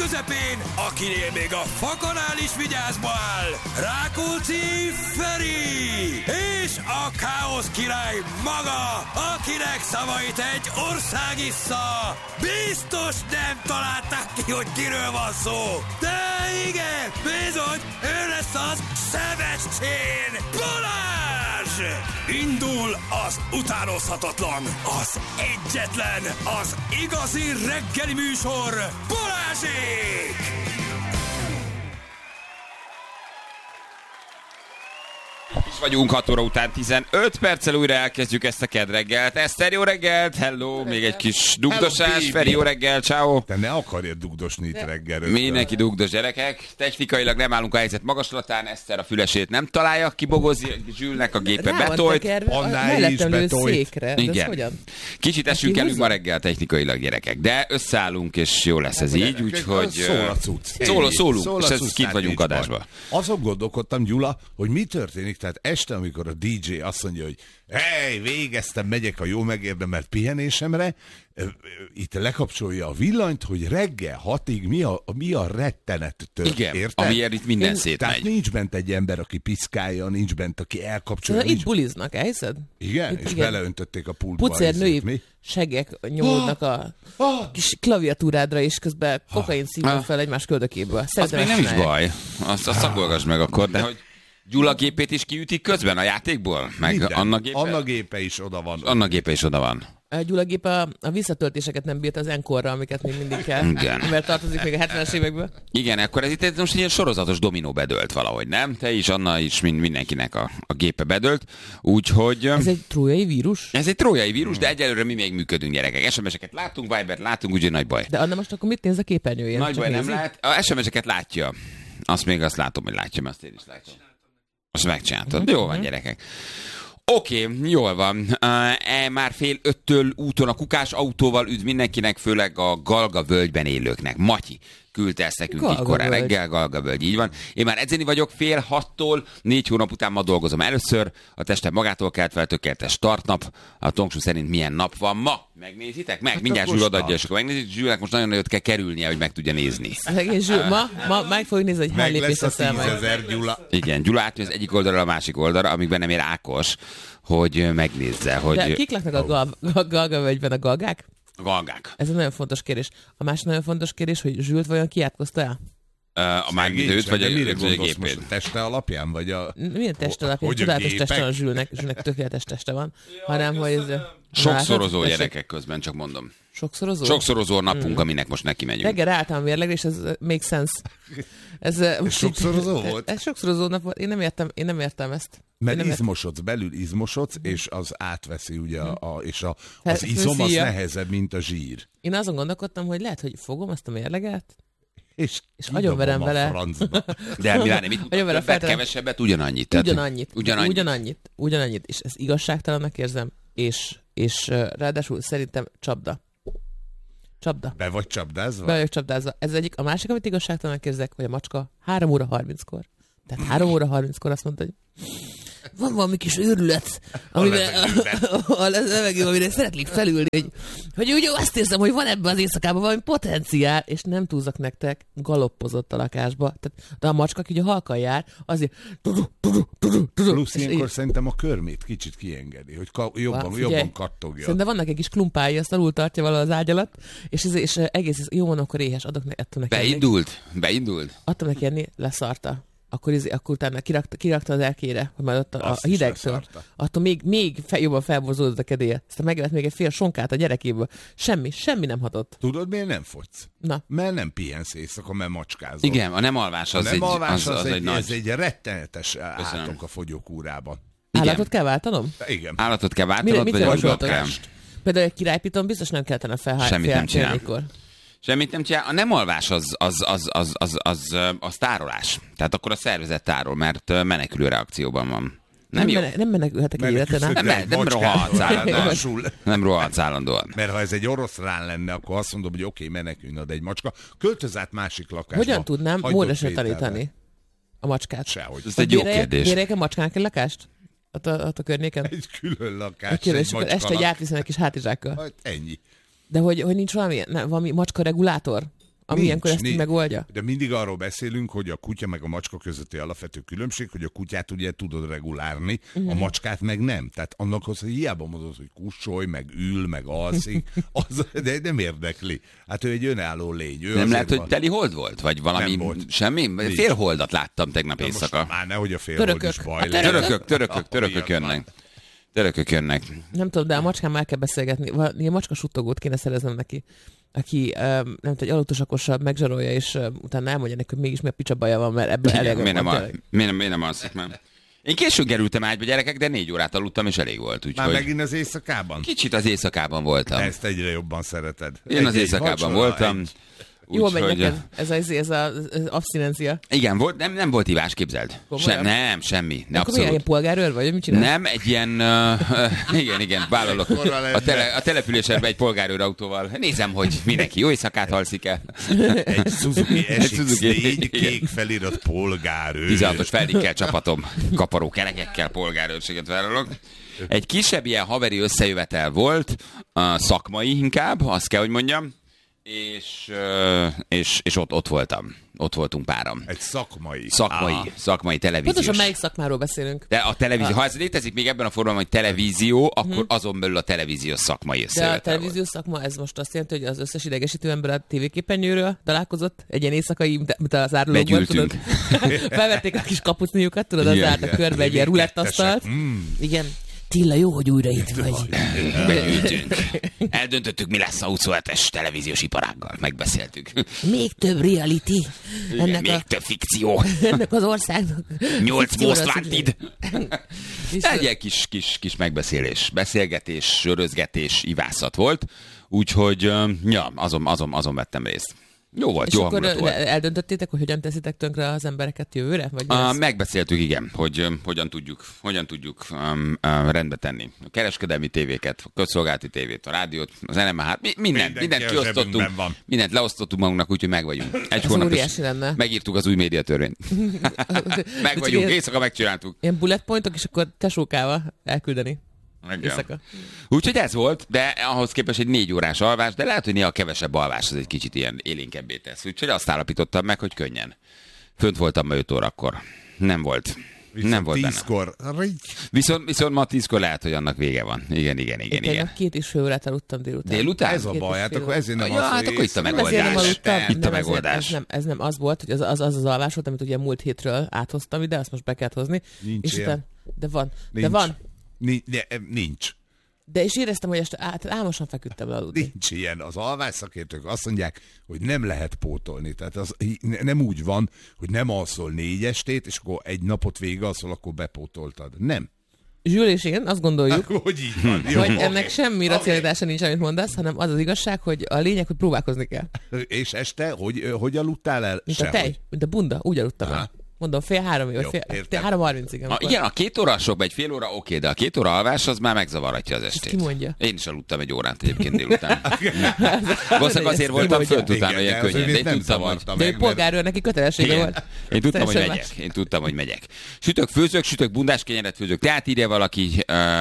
közepén, akinél még a fakanál is vigyázba áll, Rákóczi Feri! És a káosz király maga, akinek szavait egy ország issza. Biztos nem találták ki, hogy kiről van szó. De igen, bizony, ő lesz az Sebestyén Balázs! Indul az utánozhatatlan, az egyetlen, az igazi reggeli műsor, Balázsék! Is vagyunk 6 óra után 15 perccel újra elkezdjük ezt a kedreggelt. Eszter, jó reggelt, hello, még egy kis dugdosás, Feri, jó reggel, ciao. Te ne akarjad dugdosni itt reggelről. Mindenki dugdos, gyerekek. Technikailag nem állunk a helyzet magaslatán, Eszter a fülesét nem találja, kibogozi, Zsülnek a gépe betolt. Annál is betolt. Igen. Kicsit esünk elünk ma reggel technikailag, gyerekek, de összeállunk, és jó lesz ez így, úgyhogy... Szól a cucc. Szólunk, és ez kint vagyunk adásba. Azon gondolkodtam, Gyula, hogy mi történik, tehát este, amikor a DJ azt mondja, hogy hey, végeztem, megyek a jó megérdemelt pihenésemre, itt lekapcsolja a villanyt, hogy reggel 6-ig mi a rettenet történt. Igen, érted? amiért itt minden szétmegy. Tehát nincs bent egy ember, aki piszkálja, nincs bent, aki elkapcsolja. Itt buliznak, elhiszed? Igen, itt, és igen. beleöntötték a pultba. Pucér-női segek nyomódnak a kis klaviatúrádra, és közben kokain szívnak fel egymás köldökéből. Az még nem is baj. Azt szagolgass meg akkor, de hogy Gyula gépét is kiütik közben a játékból? Meg Anna gépe? Anna gépe is oda van. Anna gépe is oda van. A Gyula gép a visszatöltéseket nem bírt az Encore-ra, amiket még mindig kell. Igen. Mert tartozik még a 70-es évekből. Igen, akkor ez itt most ilyen sorozatos dominó bedölt valahogy, nem? Te is, Anna is, mindenkinek a gépe bedölt. Úgyhogy... Ez egy trójai vírus? Ez egy trójai vírus, de egyelőre mi még működünk, gyerekek. SMS-eket látunk, Vibert látunk, úgyhogy nagy baj. De Anna most akkor mit néz a képernyőjén? Nagy baj nem lát. A SMS-eket látja. Azt látom, hogy látja, mert azt én is látom. Azt megcsináltad. Jó van, gyerekek. Oké, jól van. Már 4:30 úton a Kukás autóval üdv mindenkinek, főleg a Galga völgyben élőknek. Matyi küldte ezt nekünk így korán reggel, Galga völgy, így van. Én már edzeni vagyok 5:30-tól, 4 hónap után ma dolgozom először. A testem magától kelt fel, tökéletes startnap. A Tongsú szerint milyen nap van ma? Megnézitek? Meg, mindjárt Zsül odaadja, és akkor megnézik. Zsülnek most nagyon nagyot kell kerülnie, hogy meg tudja nézni. Zsül, ma meg fogjuk nézni, hogy hány lépés leszel meg. Gyula. Igen, Gyula átmegy az egyik oldalra a másik oldalra, amikben nem ér Ákos, hogy megnézze, hogy... De kik laknak a Galga völgyben, a galgák? A galgák. Ez egy nagyon fontos kérdés. A másik nagyon fontos kérdés, hogy Zsült vajon kiátkozta el? A mágidőt, vagy a gépét? Most a teste alapján, vagy a... Milyen teste alapján? Csodálatos teste van a Zsülnek tökéletes teste van. Hanem, hogy ez... Sokszorozó gyerekek közben, csak mondom. Sokszorozó? Sokszorozó napunk, aminek most neki megyünk. Reggel álltam mérlegre, és ez makes sense. Ez sokszorozó volt? Ez sokszorozó nap volt. Én nem értem ezt. Mert izmosodsz, belül izmosodsz, és az átveszi ugye, az izom az nehezebb, mint a zsír. Én azon gondolkodtam, hogy lehet, hogy fogom ezt a mérleget, és agyonverem vele. De mit többet, kevesebbet, ugyanannyit. Ugyanannyit. És ezt igazságtalannak érzem, és ráadásul szerintem csapda. Be vagy csapdázva? Be vagyok csapdázva. Ez egyik. A másik, amit igazságtalannak érzek, hogy a macska 3:30-kor. Tehát 3:30-kor azt mondta, hogy van valami kis őrület, amiben a levegő, amire szeretnék felülni, hogy úgy azt érzem, hogy van ebben az éjszakában valami potenciál, és nem túlzak nektek, galoppozott a lakásba. De a macska, aki ugye halkan jár, azért... Plusz ilyenkor szerintem a körmét kicsit kiengedi, hogy jobban kattogja. Szerintem vannak egy kis klumpái, azt alul tartja valahol az ágy alatt, és egész jó van, akkor éhes, adok neki. Beindult. Adtam neki enni, leszarta. Akkor utána kirakta az erkére, hogy majd ott a hidegtől. Attól még jobban felborzódott a kedélye. Aztán megevett még egy fél sonkát a gyerekéből. Semmi nem hatott. Tudod, miért nem fogysz? Na. Mert nem pihensz éjszaka, mert macskázol. Igen, a nem alvás az ez egy rettenetes átok a fogyókúrában. Állatot kell váltanom? Igen. Állatot kell váltanod, vagy a kell? Például egy királypiton biztos nem kellene Semmit nem csinál. Semmit nem csinál. A nem alvás az tárolás. Tehát akkor a szervezet tárol, mert menekülő reakcióban van. Nem menekülhetek egy életen. Nem rohadsz állandóan. Mert ha ez egy oroszlán lenne, akkor azt mondom, hogy oké, menekülne egy macska. Költöz át másik lakásba. Hogyan tudnám módosra tanítani a macskát? Sehogy. Ez egy jó kérdés. Bérjek a macskának egy lakást? Ott a környéken? Egy külön lakás. És akkor este átviszem egy kis hátizsákkal. Hát ennyi. De hogy nincs valami macska regulátor? ami ilyenkor ezt így megoldja? De mindig arról beszélünk, hogy a kutya meg a macska közötti alapvető különbség, hogy a kutyát ugye tudod regulárni, a macskát meg nem. Tehát annak az, hogy hiába mondod, hogy kussolj, meg ül, meg alszik, de nem érdekli. Hát ő egy önálló lény. Nem lehet, hogy teli hold volt? Vagy valami semmi? Félholdat láttam tegnap éjszaka. Már nehogy a félhold is baj legyen. Törökök jönnek. Törökök jönnek. Nem tudom, de a macskán már kell beszélgetni. Ilyen macska suttogót kéne szereznem neki, aki nem tudom, egy aludtosakosabb megzsarolja, és utána elmondja neki, hogy mégis mi a picsa baja van, mert ebből elég van. Miért nem alszik már? Én későn kerültem ágyba, gyerekek, de 4 órát aludtam, és elég volt. Úgyhogy... Már megint az éjszakában? Kicsit az éjszakában voltam. Ezt egyre jobban szereted. Én az éjszakában voltam. Jól megy neked, ez az abszinencia. Igen, nem volt ivás, képzeld. Nem, semmi. Ne, akkor milyen polgárőr vagy, mit csinálsz? Nem, egy ilyen, igen, vállalok. A településen egy polgárőrautóval. Nézem, hogy mindenki jó éjszakát alszik el. Egy Suzuki SX4 kék felirat polgárőr. 16-os feldikkel csapatom, kaparó kerekekkel polgárőrséget vállalok. Egy kisebb ilyen haveri összejövetel volt, szakmai inkább, azt kell, hogy mondjam. És ott voltam. Ott voltunk páram. Egy szakmai televíziós. Pontosan melyik szakmáról beszélünk? De a televízió, ha ez létezik még ebben a formában, hogy televízió, akkor azon belül a televíziós szakmai összejövetel. De a televíziós szakma, ez most azt jelenti, hogy az összes idegesítő ember a tévéképernyőről találkozott? Egy ilyen éjszakai, mint az árulókban, tudod? Felvették a kis kapucniukat, tudod, az zárt a körbe egy ilyen rulettasztalt. Igen. Tilla, jó, hogy újra itt vagy. Beültünk. Eldöntöttük, mi lesz a 27-es televíziós iparággal. Megbeszéltük. Még több reality. Még több fikció. Ennek az országnak. 8 most wanted. Egy ilyen kis megbeszélés. Beszélgetés, sörözgetés, ivászat volt. Úgyhogy, ja, azon vettem részt. Jó volt, és jó akkor hangulat volt. Eldöntöttétek, hogy hogyan teszitek tönkre az embereket jövőre? Vagy megbeszéltük, igen, hogy hogyan tudjuk rendbe tenni. A kereskedelmi tévéket, a közszolgálati tévét, a rádiót, az NMH-t, mindent kiosztottunk, mindent leosztottunk magunknak, úgyhogy megvagyunk. Egy hónapos megírtuk az új médiatörvényt. Megvagyunk, éjszaka megcsináltuk. Ilyen bullet pointok, és akkor tesókával elküldeni. Úgyhogy ez volt, de ahhoz képest egy 4 órás alvás, de lehet, hogy néha kevesebb alvás az egy kicsit ilyen élénkebbé tesz. Úgyhogy azt állapítottam meg, hogy könnyen. Fönt voltam ma 5 órakor. Nem volt. Nem volt 10-kor. Viszont ma 10-kor lehet, hogy annak vége van. Igen. 2,5 órát aludtam délután. Délután? Ez a baj, hát akkor ezért nem hát akkor itt a megoldás. Itt a megoldás. Ez nem az volt, hogy az alvás volt, amit ugye múlt hétről áthoztam ide, azt most be kellett hozni. Nincs ilyen. De van. Nincs. De és éreztem, hogy este álmosan feküdtem le aludni. Nincs ilyen. Az alvásszakértők azt mondják, hogy nem lehet pótolni. Tehát az nem úgy van, hogy nem alszol 4 estét, és akkor egy napot végigalszol, akkor bepótoltad. Nem. Zsül és én azt gondoljuk, hogy így van. Jó, hogy ennek semmi racionalitása nincs, amit mondasz, hanem az az igazság, hogy a lényeg, hogy próbálkozni kell. És este, hogy aludtál el? Mint a tej, mint a bunda, úgy aludtam el. Mondom, 2:30, vagy 3:30-ig. Igen, a 2 óra sok, egy fél óra oké, de a 2 óra alvás az már megzavaratja az estét. Ki mondja? Én is aludtam 1 órát egyébként délután. Valószínűleg azért voltam fönt utána ilyen könnyen, de én tudtam, hogy... De egy polgárőr neki kötelessége volt. Én tudtam, hogy megyek. Sütök bundás kenyeret főzök. Tehát írja valaki,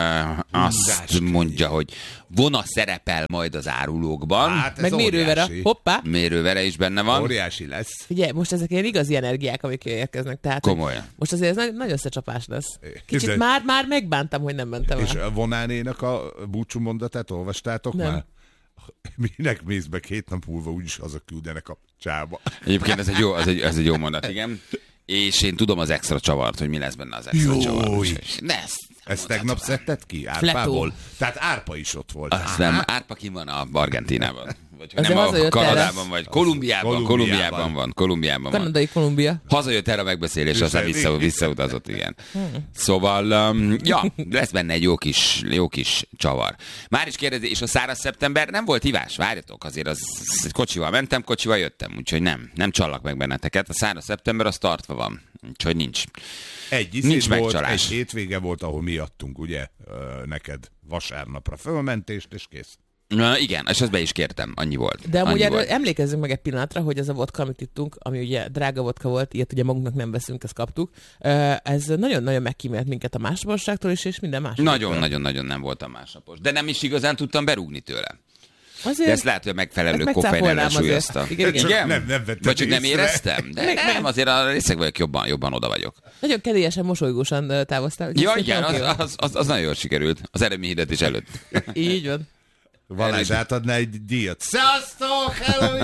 azt mondja, hogy vona szerepel majd az árulókban. Hát meg mérővere. Hoppá! Mérővere is benne van. Óriási lesz. Figyelj, most ezek ilyen igazi energiák, amik érkeznek. Tehát, komolyan. Most azért ez nagy összecsapás lesz. Kicsit már megbántam, hogy nem mentem el. És a Vonánénak a búcsú mondatát olvastátok nem. már? Minek mész be 2 nap múlva, úgyis hazaküldenek a csába. Egyébként ez egy jó mondat, igen. És én tudom az extra csavart, hogy mi lesz benne az extra csavar. Ezt tegnap szedted ki? Árpából? Tehát Árpa is ott volt. Azt nem, Árpa ki van a Argentínában. Vagy nem a Kanadában, vagy Kolumbiában van. Kanadai Kolumbia. Hazajött erre a megbeszélés, aztán visszautazott, igen. Szóval, lesz benne egy jó kis csavar. Már is kérdezi, és a száraz szeptember nem volt ivás, várjatok, azért az kocsival mentem, kocsival jöttem, úgyhogy nem csallak meg benneteket. A száraz szeptember az tartva van, úgyhogy nincs megcsalás. Egy hétvége volt, ahol mi adtunk, ugye, neked vasárnapra fölmentést, és kész. Igen, és ezt be is kértem, annyi volt. De amúgy erről emlékezzünk meg egy pillanatra, hogy ez a vodka, amit ittunk, ami ugye drága vodka volt, ilyet ugye magunknak nem veszünk, ezt kaptuk, ez nagyon-nagyon megkímélt minket a másnaposságtól is, és minden más. Nagyon-nagyon nem voltam másnapos. De nem is igazán tudtam berúgni tőle. Azért- de ezt lehet, hogy a megfelelő Hát koffein megcáfolnám ellensúlyozta. azért. Igen, igen. Igen? Nem vettem Vagy csak nem észre. éreztem? De nem, azért a részek vagyok jobban oda vagyok. Nagyon kedélyesen, mosolygósan távoztál. úgyhogy Ja, szerintem igen, oké van. az nagyon jól sikerült. Az eredményhirdetés előtt. Így van. Balázs átadná egy díjat. Sziasztok! Hello,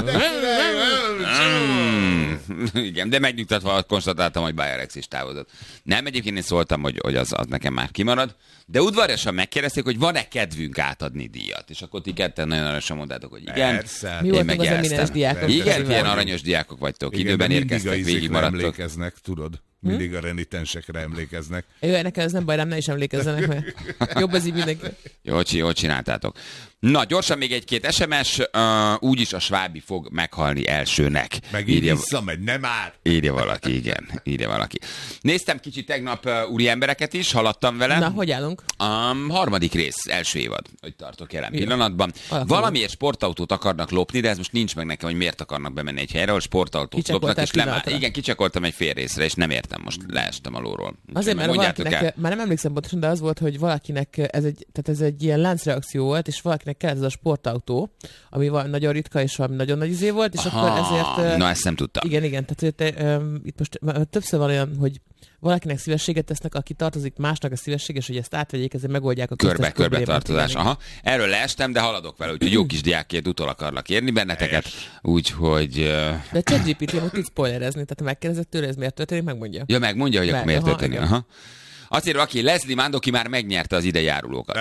Igen, de megnyugtatva konstatáltam, hogy Bayerex is távozott. Nem, egyébként én szóltam, hogy az nekem már kimarad, de udvariasan megkérdezték, hogy van-e kedvünk átadni díjat. És akkor ti ketten nagyon aranyosan mondtátok, hogy igen. Persze. Mi Én voltunk az megjeleztem. eminens diákok. Igen, Persze. ilyen aranyos diákok vagytok. Igen, Időben de mindig érkeztek, a izékre végig maradtok. emlékeznek, tudod? Mindig a renitensekre emlékeznek. Jó, nekem ez nem baj, ne is emlékezzenek, mert jobb ez így mindenki. Jól csináltátok. Na, gyorsan még egy-két SMS, úgyis a Svábi fog meghalni elsőnek. Megint visszamegy, nem már. Írja valaki, igen. Írja valaki. Néztem kicsit tegnap úri embereket is, haladtam vele. Na, hogy állunk? Harmadik rész, első évad, hogy tartok jelen pillanatban. Alakuló. Valamiért sportautót akarnak lopni, de ez most nincs meg nekem, hogy miért akarnak bemenni egy helyre, ahol sportautót Kicsekoltál lopnak, és pillanatra. igen, kicsekoltam egy fél részre, és nem értem, most, leestem alulról. Azért, mert Mondjátok valakinek, már nem emlékszem pontosan, de az volt, hogy valakinek ez egy ilyen láncreakció volt, és valakinek kellett ez a sportautó, ami nagyon ritka, és valami nagyon nagy izé volt, és akkor ezért... Na, ezt nem tudtam. Igen, tehát itt most többször van olyan, hogy valakinek szívességet tesznek, aki tartozik másnak a szívességes, hogy ezt átvegyék, ezért megoldják a köztes Körbe problémát. tartozás. Igen, Aha. Erről leestem, de haladok vele, úgyhogy jó kis diákként utol akarlak érni benneteket. Úgyhogy... De ChatGPT-n úgy tud spoilerezni, tehát ha megkérdezed tőle, ez miért történik, megmondja. Ja, megmondja, hogy akkor miért Aha, történik. igen. Aha. Azt írja, aki Leslie Mandoki már megnyerte az ide járulókat.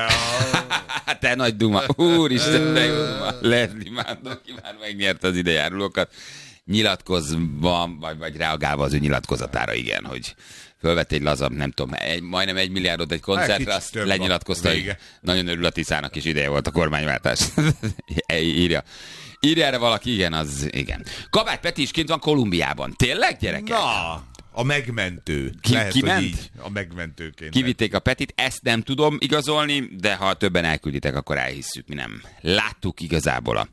Te nagy duma. Úristen, de jó duma. Leslie Mandoki már megnyerte az ide járulókat. Nyilatkozva, vagy reagálva az ő nyilatkozatára, igen, hogy fölvett egy lazabb, nem tudom, majdnem 1 milliárdot egy koncertre, kicsit azt több lenyilatkozta, a hogy vége. nagyon örül a Tiszának is, ideje volt a kormányváltás. Írja. Írja erre valaki, igen, az igen. Kabát Peti is kint van Kolumbiában. Tényleg, gyerekek? Na, a megmentő. Lehet, ki hogy ment? így. A megmentőként. Kivitték a Petit, ezt nem tudom igazolni, de ha többen elkülditek, akkor elhisszük, mi nem. Láttuk igazából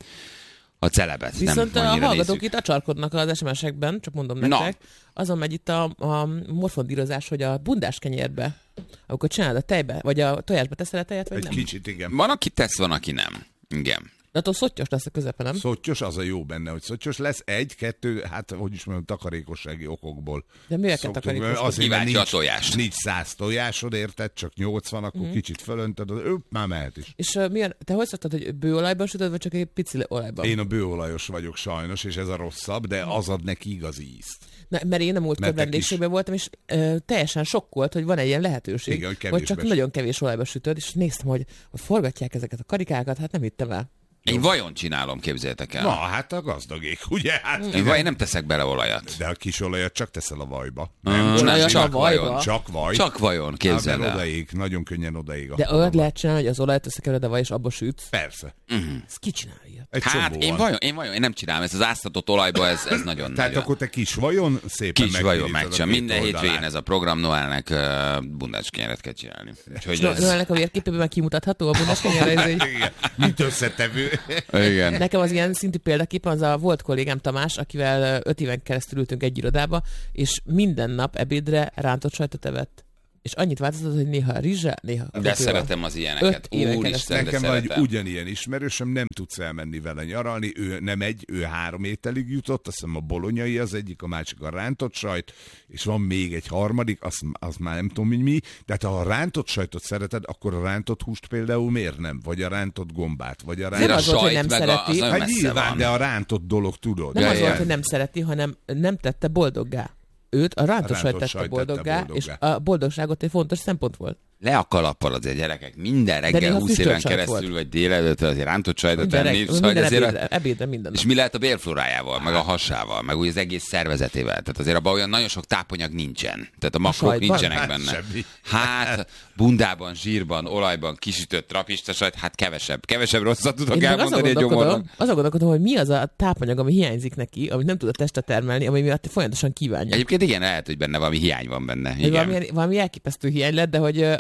a celebet. Viszont nem a annyira hallgatók nézzük. itt acsarkodnak az SMS-ekben, csak mondom Na. nektek. Azon megy itt a morfondírozás, hogy a bundás kenyérbe, amikor csinálod a tejbe, vagy a tojásba teszel a tejet, vagy Egy nem. kicsit, igen. Van, aki tesz, van, aki nem. Igen. De attól szottyos lesz a közepe, nem? Szottyos, az a jó benne, hogy szottyos lesz. 1-2, hát hogy is mondjam, takarékossági okokból. De miért kell Szoktuk, takarékoskodni? azért, mert Kiváltja a tojást. nincs 100 tojásod, érted? Csak 80, akkor kicsit fölöntöd, már mehet is. És te hogy szoktad, hogy bőolajban sütöd, vagy csak egy pici olajban? Én a bőolajos vagyok sajnos, és ez a rosszabb, de az ad neki igazi ízt. Na, mert én a múltkor Nektek vendégségben voltam, és teljesen sokkolt, hogy van egy ilyen lehetőség, Igen, hogy hogy kevésbe csak süt. nagyon kevés olajba sütöd, és néztem, hogy forgatják ezeket a karikákat, hát nem hittem el. Én vajon csinálom, képzeljétek el. Na, hát a gazdagék, ugye? Hát, Én nem teszek bele olajat. de a kis olajat csak teszel a vajba. Nem, Olajat csak a vajba? vajon. Csak vaj. Csak vajon, Hát, képzeld mert el. odaég, nagyon könnyen odaég. a De halom. olyat lehet csinálni, hogy az olajat összekevered a vaj, és abba sütsz. Persze. Ez ki csinálja ilyet? Egy Hát csomó van. én nem csinálom, ezt az áztatott olajba, ez nagyon Tehát nagyon. akkor te kis vajon szépen Kis vajon megpirítod a megcsinál. két Minden oldalát. hétvégén ez a program Noelnek bundácskenyeret kell csinálni. Úgyhogy Noelnek a vérképében már kimutatható a bundás kenyerre, ez így. Igen, mint összetevő. igen. Nekem az ilyen szintű példaképpen az a volt kollégám Tamás, akivel 5 éven keresztül ültünk egy irodába, és minden nap ebédre rántott sajtot evett. És annyit változott, hogy néha rizsel, néha De krumplival. szeretem az ilyeneket. 5 éven Úristen, de Nekem van egy szeretem. ugyanilyen ismerősöm, nem tudsz elmenni vele nyaralni, ő nem ő 3 ételig jutott, azt hiszem a bolonyai az egyik, a másik a rántott sajt, és van még egy harmadik, az már nem tudom, hogy mi, de hát ha a rántott sajtot szereted, akkor a rántott húst például miért nem? Vagy a rántott gombát, vagy a Nem Azért a rántott... az volt, hogy sajt nem meg szereti. az nagyon Hát messze nyilván, van. de a rántott dolog tudod. Nem Ja, az ja. volt, hogy nem szereti, hanem nem tette boldoggá. Őt a rántott sajt tette boldoggá, és a boldogságot egy fontos szempont volt. Le a kalappal azért gyerekek, minden reggel néha 20 éven füstölt sajt keresztül, volt. vagy délelőtt azért rántott sajtot Minden, tenni, szóval minden azért ebédre, minden nap. és mi lehet a bélflórájával, meg a hasával, meg úgy az egész szervezetével. Tehát azért abban olyan nagyon sok tápanyag nincsen. Tehát a makrok sajtban? nincsenek Hát benne. semmi. Hát bundában, zsírban, olajban kisütött trapista sajt, hát kevesebb rosszat tudok Én meg azon elmondani a gyomornak. gondolkodom, hogy mi az a tápanyag, ami hiányzik neki, amit nem tud a teste termelni, ami miatt folyamatosan kívánja. Egyébként igen, lehet, hogy benne valami hiány van benne. Hogy Igen. valami elképesztő hiány lett, de hogy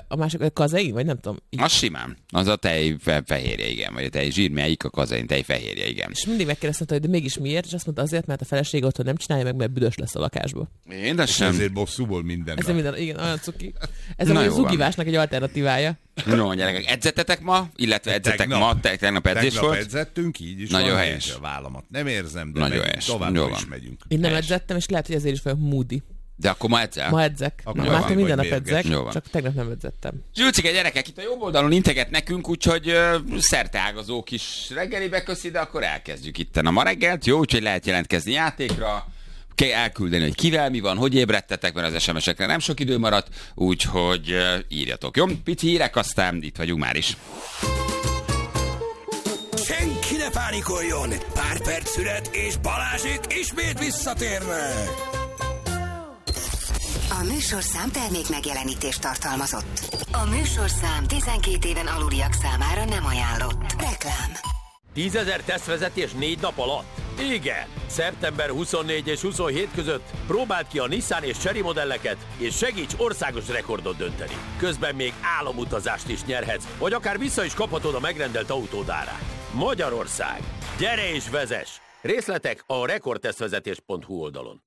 a másik a kazein, vagy nem tudom. Az simán. Az a tejfehérje, igen. Vagy a tejzsír, melyik a kazein, tejfehérje, igen. És mindig megkérdeztem, hogy de mégis miért? És azt mondta azért, mert a feleség otthon nem csinálja meg, mert büdös lesz a lakásba. Én de sem. Ezért bosszúból minden. Ez minden, igen, olyan cuki. Ez a zugivásnak egy alternatívája. No, gyerekek, edzettetek ma, illetve edzetek ma, tegnap edzés volt. Tegnap edzettünk, így is nagyon van, helyes. A vállamat nem érzem, de nagyon megyünk, továbbra is megyünk. Én nem edzettem, és lehet, hogy ezért is vagyok moody. De akkor ma edzel? Ma edzek. Már minden nap edzek, csak tegnap nem edzettem. Zsülcike, gyerekek, itt a jobb oldalon integet nekünk, úgyhogy szerteágazó kis reggelibe köszi, de akkor elkezdjük itten a ma reggelt. Jó, úgyhogy lehet jelentkezni játékra, elküldeni, hogy kivel mi van, hogy ébredtetek, mert az SMS-ekre nem sok idő maradt, úgyhogy írjatok. Jó, pici hírek, aztán itt vagyunk már is. Senki ne pánikoljon! Pár perc szünet, és Balázsék ismét visszatérnek! A műsorszám termék megjelenítést tartalmazott. A műsorszám 12 éven aluliak számára nem ajánlott. Reklám. 10 000 tesztvezetés 4 nap alatt? Igen! Szeptember 24 és 27 között próbáld ki a Nissan és Chery modelleket, és segíts országos rekordot dönteni. Közben még álomutazást is nyerhetsz, vagy akár vissza is kaphatod a megrendelt autód árát. Magyarország! Gyere és vezess! Részletek a rekordtesztvezetés.hu oldalon.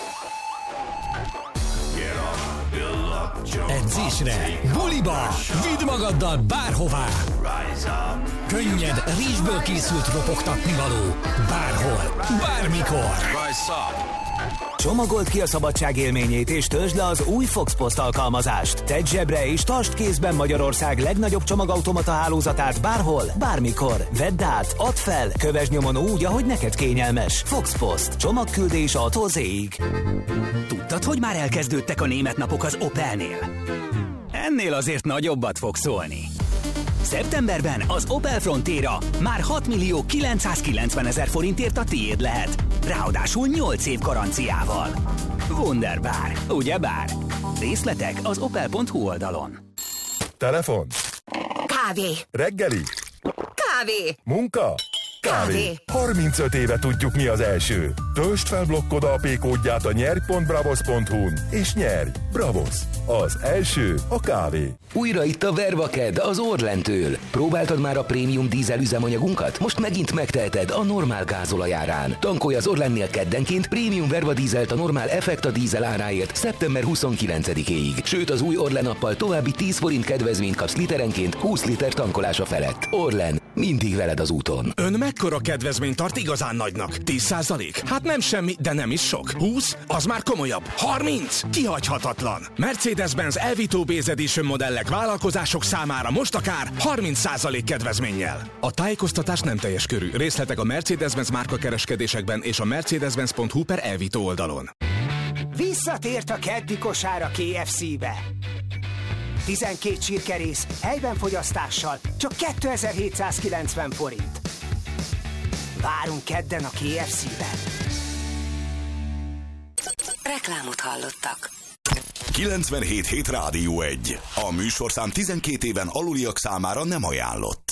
Edzésre, buliba, vidd magaddal bárhová. Könnyed, rizsből készült ropogtatnivaló. Bárhol, bármikor. Csomagold ki a szabadság élményét és töltsd le az új Foxpost alkalmazást. Tedd zsebre és tartsd kézben Magyarország legnagyobb csomagautomata hálózatát bárhol, bármikor. Vedd át, add fel, kövesd nyomon úgy, ahogy neked kényelmes. Foxpost. Csomagküldés A-tól Z-ig. Tudtad, hogy már elkezdődtek a német napok az Opelnél? Ennél azért nagyobbat fog szólni. Szeptemberben az Opel Frontera már 6.990.000 forintért a tiéd lehet. Ráadásul 8 év garanciával. Wunderbar, ugyebár? Részletek az opel.hu oldalon. Telefon. Kávé. Reggeli. Kávé. Munka. Kávé. 35 éve tudjuk, mi az első. Töltsd fel blokkod AP kódját a nyerj.bravos.hu-n, és nyerj! Bravos! Az első a kávé. Újra itt a Vervaked az Orlentől. Próbáltad már a prémium dízel üzemanyagunkat? Most megint megteheted a normál gázolajárán. Tankolj az Orlennél keddenként prémium Verva dízelt a normál Effekta dízel áráért szeptember 29-éig. Sőt, az új Orlen appal további 10 forint kedvezményt kapsz literenként 20 liter tankolása felett. Orlen, mindig veled az úton. Ön mekkora kedvezményt tart igazán nagynak? 10%? Hát nem semmi, de nem is sok. 20? Az már komolyabb. 30? Kihagyhatatlan. Mercedes-Benz Elvito Base Edition modellek vállalkozások számára most akár 30% kedvezménnyel. A tájékoztatás nem teljes körű. Részletek a Mercedes-Benz márkakereskedésekben és a mercedes-benz.hu/Elvito oldalon. Visszatért a keddi kosár a KFC-be. 12 csirkerész, helyben fogyasztással, csak 2790 forint. Várunk kedden a KFC-ben. Reklámot hallottak. 97.7 Rádió 1. A műsorszám 12 éven aluliak számára nem ajánlott.